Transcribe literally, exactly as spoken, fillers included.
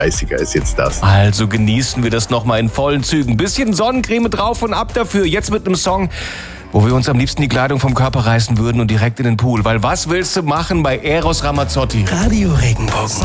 dreißiger ist jetzt das. Also genießen wir das nochmal in vollen Zügen. Bisschen Sonnencreme drauf und ab dafür. Jetzt mit einem Song, wo wir uns am liebsten die Kleidung vom Körper reißen würden und direkt in den Pool. Weil was willst du machen bei Eros Ramazzotti? Radio Regenbogen.